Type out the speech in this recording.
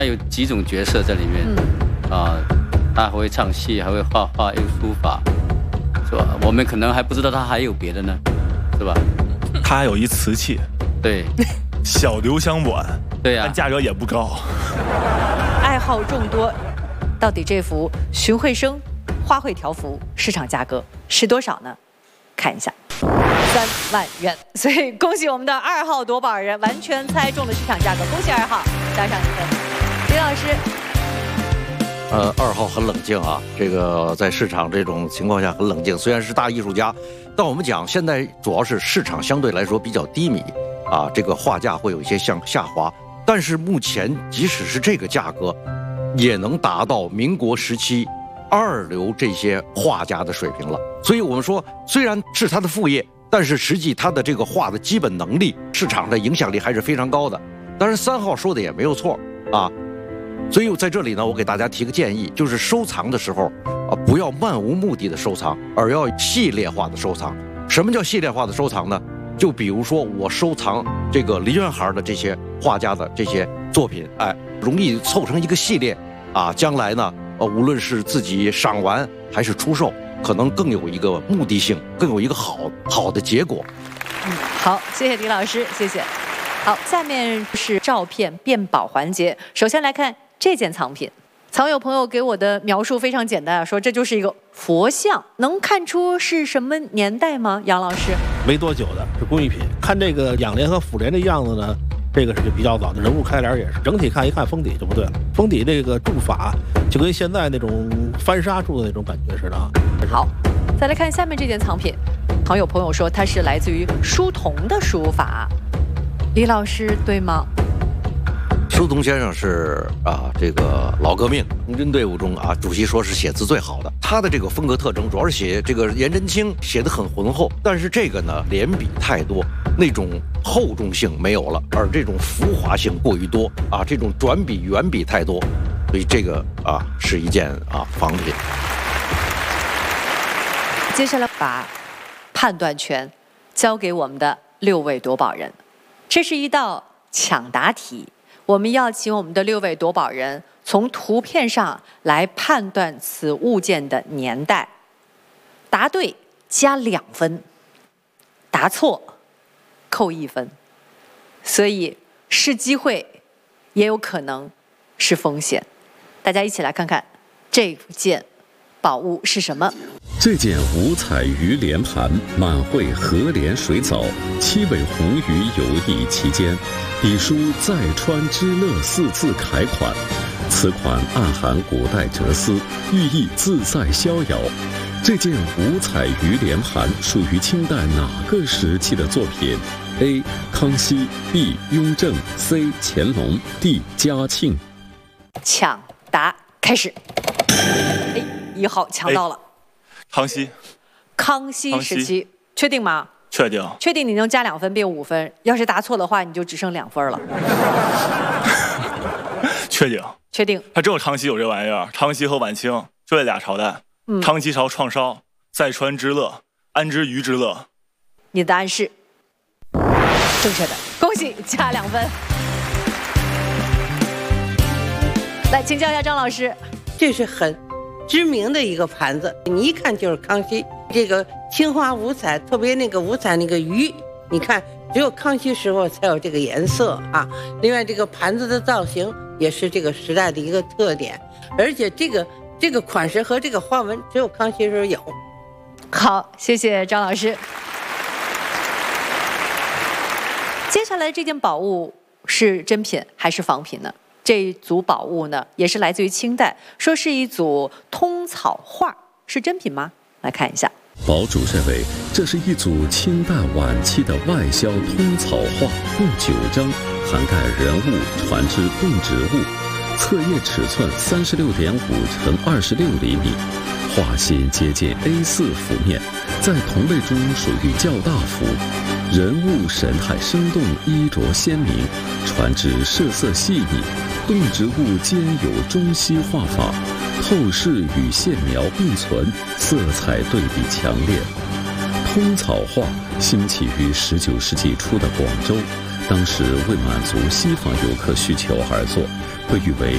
他有几种角色在里面，他还会唱戏，还会画画，又书法，是吧？我们可能还不知道他还有别的呢，是吧？ 他还有一瓷器， 对， 小留香碗， 对呀， 但价格也不高。 爱好众多，到底这幅荀慧生花卉条幅市场价格是多少呢？看一下，3万元。所以恭喜我们的2号夺宝人完全猜中了市场价格，恭喜2号，加上1分。李老师。 2号很冷静啊，这个在市场这种情况下很冷静。虽然是大艺术家，但我们讲现在主要是市场相对来说比较低迷啊，这个画价会有一些向下滑。但是目前即使是这个价格，也能达到民国时期2流这些画家的水平了。所以我们说，虽然是他的副业，但是实际他的这个画的基本能力、市场的影响力还是非常高的。当然，3号说的也没有错啊。所以在这里呢，我给大家提个建议，就是收藏的时候不要漫无目的的收藏，而要系列化的收藏。什么叫系列化的收藏呢？就比如说我收藏这个梨园行的这些画家的这些作品，容易凑成一个系列啊，将来呢，无论是自己赏玩还是出售，可能更有一个目的性，更有一个好的结果。 好，谢谢李老师，谢谢。好，下面是照片辨宝环节。首先来看这件藏品，藏友朋友给我的描述非常简单啊，说这就是一个佛像，能看出是什么年代吗？杨老师， 没多久的，是工艺品。看这个仰莲和俯莲的样子呢，这个是比较早的，人物开脸也是。整体看一看封底就不对了，封底这个铸法就跟现在那种翻砂铸的那种感觉似的啊。 好，再来看下面这件藏品，藏友朋友说它是来自于书童的书法，李老师对吗？ 书童先生是这个老革命童军队伍中主席说是写字最好的。他的这个风格特征主要是写这个颜真卿写得很浑厚，但是这个呢连笔太多，那种厚重性没有了，而这种浮华性过于多这种转笔圆笔太多，所以这个是一件仿品。 接下来把判断权交给我们的6位夺宝人，这是一道抢答题。我们要请我们的6位夺宝人从图片上来判断此物件的年代，答对加2分，答错扣1分。所以是机会，也有可能是风险。大家一起来看看这件宝物是什么。 这件五彩鱼莲盘满绘荷莲水藻，7尾红鱼游弋其间，笔书在川之乐4字楷款。此款暗含古代哲思，寓意自在逍遥。这件五彩鱼莲盘属于清代哪个时期的作品 ？A. 康熙 B. 雍正 C. 乾隆 D. 嘉庆。 抢答开始。1号抢到了。康熙时期，确定吗？ 确定。 确定你能加2分变5分，要是答错的话，你就只剩2分了。 确定。 确定。 还真有康熙有这玩意儿，康熙和晚清就这俩朝代。康熙朝创烧，在川之乐，安知鱼之乐。 你的答案是正确的，恭喜加2分。来，请教一下张老师， 这是很知名的一个盘子，你一看就是康熙。这个青花五彩，特别那个五彩那个鱼，你看只有康熙时候才有这个颜色啊。另外，这个盘子的造型也是这个时代的一个特点，而且这个款式和这个花纹只有康熙时候有。 好，谢谢张老师。接下来这件宝物是真品还是仿品呢？这一组宝物呢，也是来自于清代，说是一组通草画，是真品吗？来看一下。 宝主认为这是一组清代晚期的外销通草画，共9张，涵盖人物、船只、动植物，册页尺寸36.5乘26厘米，画心接近 A4 幅面，在同类中属于较大幅。人物神态生动，衣着鲜明，船只色色细腻，动植物兼有中西画法，透视与线描并存，色彩对比强烈。通草画兴起于19世纪初的广州，当时为满足西方游客需求而作，被誉为